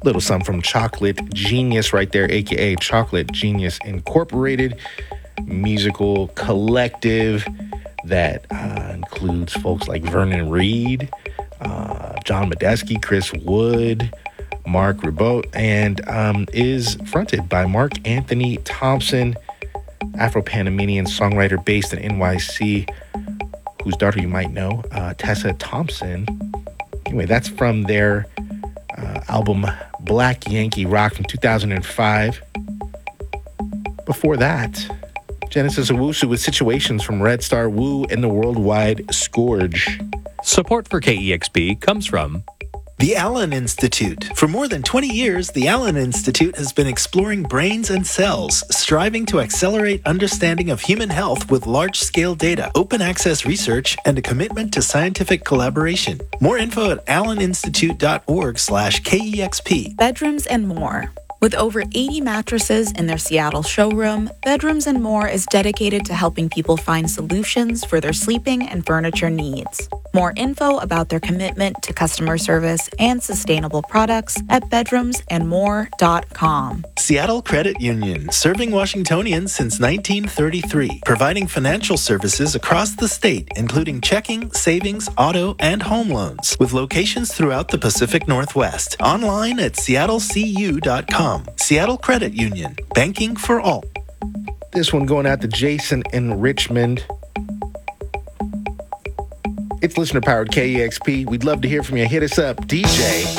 Little something from Chocolate Genius right there, aka Chocolate Genius Incorporated, musical collective that includes folks like Vernon Reid, John Medeski, Chris Wood, Mark Ribot, and is fronted by Mark Anthony Thompson, Afro-Panamanian songwriter based in NYC, whose daughter you might know, Tessa Thompson. Anyway, that's from their album Black Yankee Rock from 2005. Before that, Genesis Owusu with Situations from Red Star Woo and the Worldwide Scourge. Support for KEXP comes from the Allen Institute. For more than 20 years, the Allen Institute has been exploring brains and cells, striving to accelerate understanding of human health with large-scale data, open access research, and a commitment to scientific collaboration. More info at alleninstitute.org/KEXP. Bedrooms and More. With over 80 mattresses in their Seattle showroom, Bedrooms and More is dedicated to helping people find solutions for their sleeping and furniture needs. More info about their commitment to customer service and sustainable products at bedroomsandmore.com. Seattle Credit Union, serving Washingtonians since 1933, providing financial services across the state, including checking, savings, auto, and home loans, with locations throughout the Pacific Northwest. Online at seattlecu.com. Seattle Credit Union, banking for all. This one going out to Jason in Richmond. It's listener-powered KEXP. We'd love to hear from you. Hit us up, DJ